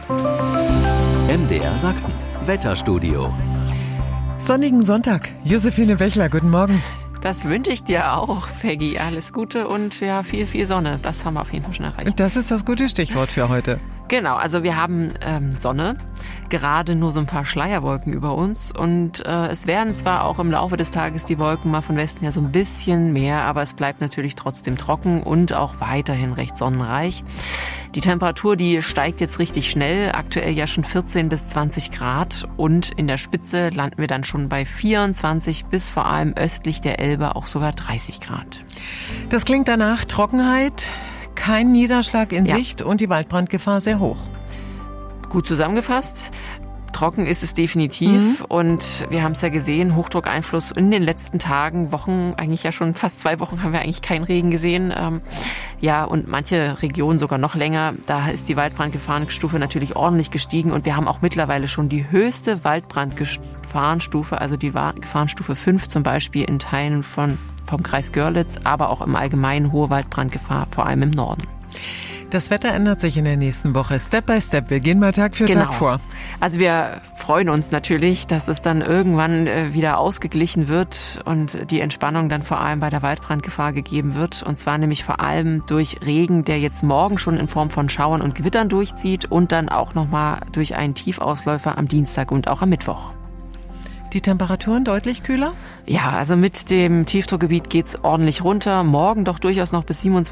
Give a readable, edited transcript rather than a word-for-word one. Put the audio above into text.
MDR Sachsen, Wetterstudio. Sonnigen Sonntag. Josephine Bechler, guten Morgen. Das wünsche ich dir auch, Peggy. Alles Gute und ja, viel, viel Sonne. Das haben wir auf jeden Fall schon erreicht. Das ist das gute Stichwort für heute. Genau, also wir haben Sonne, gerade nur so ein paar Schleierwolken über uns und es werden zwar auch im Laufe des Tages die Wolken mal von Westen her so ein bisschen mehr, aber es bleibt natürlich trotzdem trocken und auch weiterhin recht sonnenreich. Die Temperatur, die steigt jetzt richtig schnell, aktuell ja schon 14 bis 20 Grad und in der Spitze landen wir dann schon bei 24 bis vor allem östlich der Elbe auch sogar 30 Grad. Das klingt danach Trockenheit, kein Niederschlag in Sicht und die Waldbrandgefahr sehr hoch. Gut zusammengefasst. Trocken ist es definitiv und wir haben es ja gesehen, Hochdruckeinfluss in den letzten Tagen, Wochen, eigentlich ja schon fast 2 Wochen haben wir eigentlich keinen Regen gesehen. Und manche Regionen sogar noch länger. Da ist die Waldbrandgefahrenstufe natürlich ordentlich gestiegen und wir haben auch mittlerweile schon die höchste Waldbrandgefahrenstufe, also die Gefahrenstufe 5 zum Beispiel in Teilen vom Kreis Görlitz, aber auch im Allgemeinen hohe Waldbrandgefahr, vor allem im Norden. Das Wetter ändert sich in der nächsten Woche, Step by Step. Wir gehen mal Tag für Tag vor. Also wir freuen uns natürlich, dass es dann irgendwann wieder ausgeglichen wird und die Entspannung dann vor allem bei der Waldbrandgefahr gegeben wird. Und zwar nämlich vor allem durch Regen, der jetzt morgen schon in Form von Schauern und Gewittern durchzieht und dann auch nochmal durch einen Tiefausläufer am Dienstag und auch am Mittwoch. Die Temperaturen deutlich kühler? Ja, also mit dem Tiefdruckgebiet geht's ordentlich runter. Morgen doch durchaus noch bis 27